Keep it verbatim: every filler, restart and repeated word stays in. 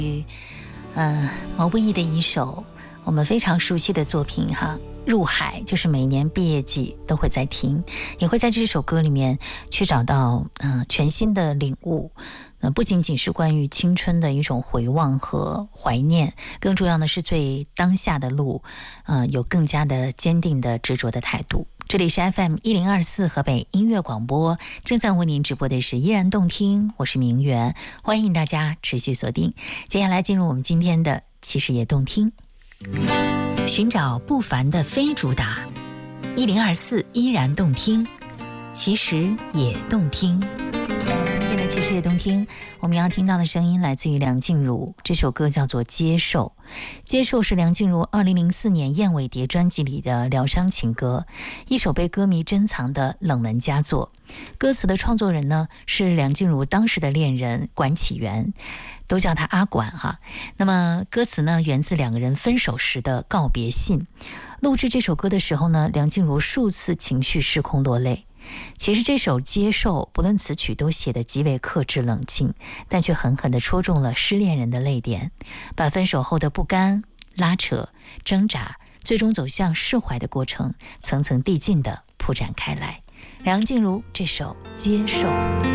呃，毛不易的一首我们非常熟悉的作品哈，入海，就是每年毕业季都会在听，也会在这首歌里面去找到呃全新的领悟。那、呃、不仅仅是关于青春的一种回望和怀念，更重要的是对当下的路，呃，有更加的坚定的执着的态度。这里是 F M 一零二四河北音乐广播，正在为您直播的是依然动听，我是明媛，欢迎大家持续锁定。接下来进入我们今天的其实也动听，寻找不凡的非主打，一零二四依然动听，其实也动听。今天的其实也动听，我们要听到的声音来自于梁静茹，这首歌叫做《接受》。接受是梁静茹二零零四年燕尾蝶专辑里的疗伤情歌，一首被歌迷珍藏的冷门佳作。歌词的创作人呢是梁静茹当时的恋人管启源，都叫他阿管哈。那么歌词呢源自两个人分手时的告别信。录制这首歌的时候呢，梁静茹数次情绪失控落泪。其实这首《接受》不论词曲都写得极为克制冷静，但却狠狠地戳中了失恋人的泪点，把分手后的不甘、拉扯、挣扎，最终走向释怀的过程层层递进地铺展开来。梁静茹这首《接受》。